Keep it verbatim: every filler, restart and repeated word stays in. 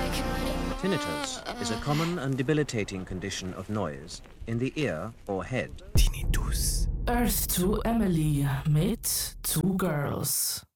Tinnitus is a common and debilitating condition of noise in the ear or head. Tinnitus. Earth to Emily mit Two Girls.